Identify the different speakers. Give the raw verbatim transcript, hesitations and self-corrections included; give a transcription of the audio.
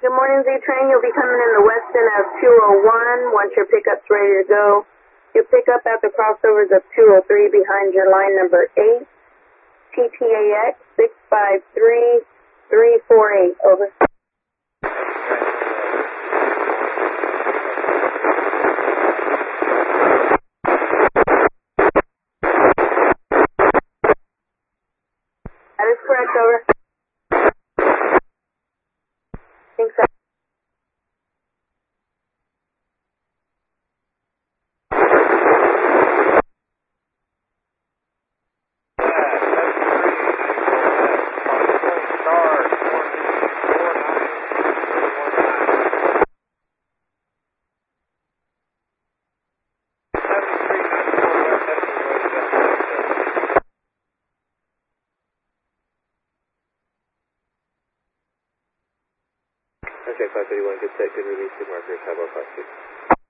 Speaker 1: Good morning, Z-Train. You'll be coming in the west end of two oh one once your pickup's ready to go. You'll pick up at the crossovers of two oh three behind your line number eight. T T A X six five three three four eight. Over. That is correct. Over. Thanks.
Speaker 2: Okay, five thirty-one, good set, good release, good markers, how about five six?